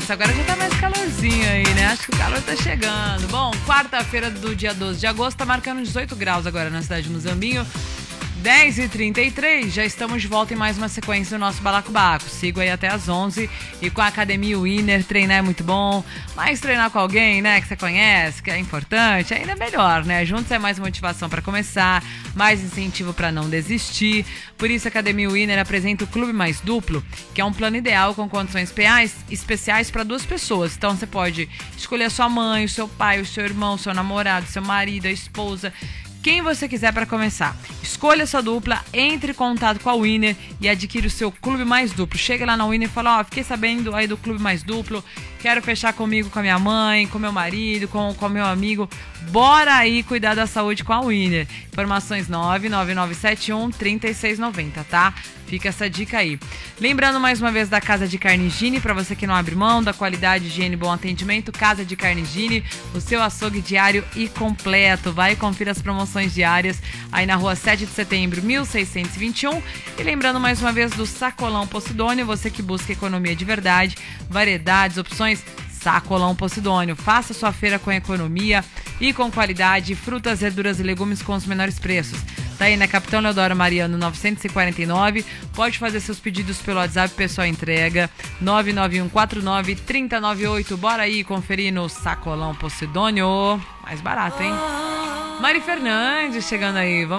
Isso, agora já tá mais calorzinho aí, né? Acho que o calor tá chegando. Bom, quarta-feira do dia 12 de agosto tá marcando 18 graus agora na cidade de Muzambinho. 10h33, já estamos de volta em mais uma sequência do nosso Balacobaco. Sigo aí até as 11 e com a Academia Winner, treinar é muito bom, mas treinar com alguém, né, que você conhece, que é importante, ainda é melhor, né? Juntos é mais motivação para começar, mais incentivo para não desistir. Por isso a Academia Winner apresenta o Clube Mais Duplo, que é um plano ideal com condições especiais para 2 pessoas. Então você pode escolher a sua mãe, o seu pai, o seu irmão, o seu namorado, o seu marido, a esposa, quem você quiser para começar. Escolha sua dupla, entre em contato com a Winner e adquira o seu Clube Mais Duplo. Chega lá na Winner e fala, fiquei sabendo aí do Clube Mais Duplo, quero fechar comigo, com a minha mãe, com meu marido, com o meu amigo. Bora aí cuidar da saúde com a Winner. Informações 99971-3690, tá? Fica essa dica aí. Lembrando mais uma vez da Casa de Carne Gini, para você que não abre mão da qualidade, higiene e bom atendimento. Casa de Carne Gini, o seu açougue diário e completo. Vai e confira as promoções diárias aí na rua 7 de setembro, 1621. E lembrando mais uma vez do Sacolão Posidônio, você que busca economia de verdade, variedades, opções, Sacolão Posidônio. Faça sua feira com economia e com qualidade, frutas, verduras e legumes com os menores preços. Tá aí na Capitão Leodoro Mariano 949. Pode fazer seus pedidos pelo WhatsApp, pessoal entrega 99149-3098. Bora aí conferir no Sacolão Posidônio. Mais barato, hein? Mari Fernandes chegando aí. Vamos